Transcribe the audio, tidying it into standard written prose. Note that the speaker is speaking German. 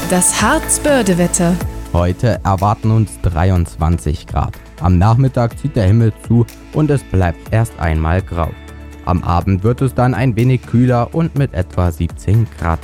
Das Harzbörde-Wetter. Heute erwarten uns 23 Grad. Am Nachmittag zieht der Himmel zu und es bleibt erst einmal grau. Am Abend wird es dann ein wenig kühler und mit etwa 17 Grad